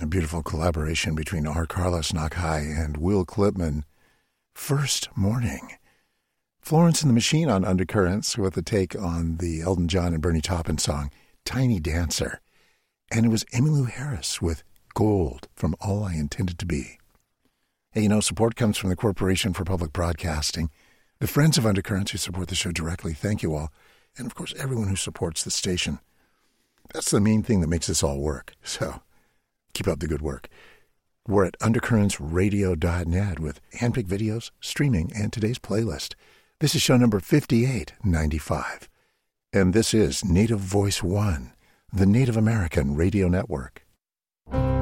A beautiful collaboration between R. Carlos Nakai and Will Klipman. First Morning. Florence and the Machine on Undercurrents with a take on the Elton John and Bernie Taupin song, Tiny Dancer. And it was Emmylou Harris with Gold from All I Intended to Be. Hey, support comes from the Corporation for Public Broadcasting, the friends of Undercurrents who support the show directly. Thank you all. And, of course, everyone who supports the station. That's the main thing that makes this all work. So keep up the good work. We're at undercurrentsradio.net with handpicked videos, streaming, and today's playlist. This is show number 5895. And this is Native Voice One, the Native American Radio Network.